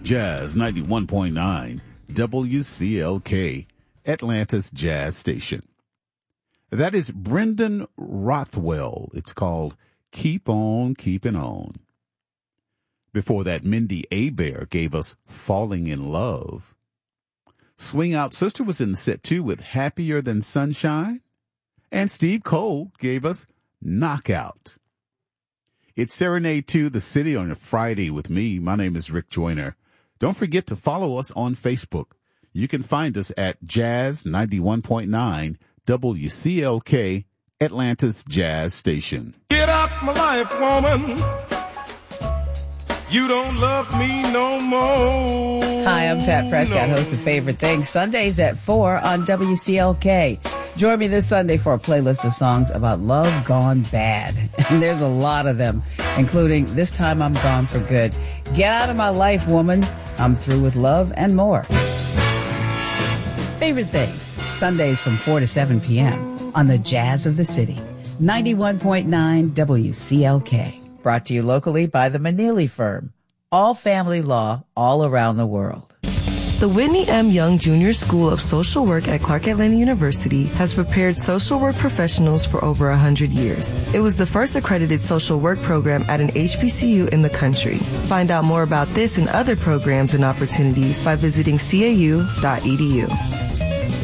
Jazz 91.9 WCLK, Atlanta's Jazz Station. That is Brendan Rothwell. It's called Keep On Keeping On. Before that, Mindy Abair gave us Falling in Love. Swing Out Sister was in the set too with Happier Than Sunshine. And Steve Cole gave us Knockout. It's Serenade to the City on a Friday with me. My name is Rick Joyner. Don't forget to follow us on Facebook. You can find us at Jazz 91.9 WCLK, Atlanta's Jazz Station. Get out my life, woman. You don't love me no more. Hi, I'm Pat Prescott, host of Favorite Things, Sundays at 4 on WCLK. Join me this Sunday for a playlist of songs about love gone bad. And there's a lot of them, including This Time I'm Gone for Good, Get Out of My Life, Woman, I'm Through with Love, and more. Favorite Things, Sundays from 4 to 7 p.m. on the Jazz of the City, 91.9 WCLK. Brought to you locally by the Manili Firm. All family law all around the world. The Whitney M. Young Jr. School of Social Work at Clark Atlanta University has prepared social work professionals for over 100 years. It was the first accredited social work program at an HBCU in the country. Find out more about this and other programs and opportunities by visiting cau.edu.